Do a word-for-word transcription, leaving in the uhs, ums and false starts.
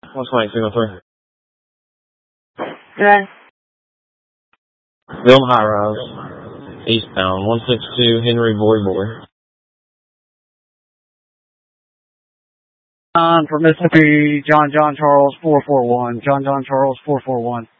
one twenty, signal three. Good. Build high rise. Eastbound, one six two Henry Boy Boy. On for Mississippi, John John Charles four four one. John John Charles four four one.